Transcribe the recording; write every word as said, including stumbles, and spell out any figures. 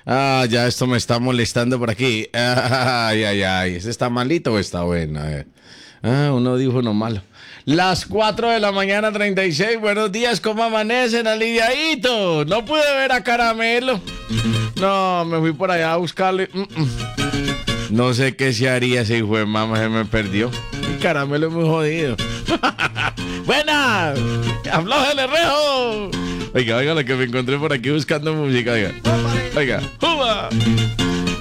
Ah, ya esto me está molestando por aquí. Ay, ay, ay. ¿Ese está malito o está bueno? A ver. Ah, un audífono malo. Las cuatro de la mañana, treinta y seis. Buenos días, ¿cómo amanecen? Aliviadito. No pude ver a Caramelo. No, me fui por allá a buscarle. Mm-mm. No sé qué se haría ese hijo de mamá, se me perdió. Y Caramelo es muy jodido. ¡Buenas! ¡Aflójale, rejo! Oiga, oiga lo que me encontré por aquí buscando música, oiga. Oiga, ¡juba!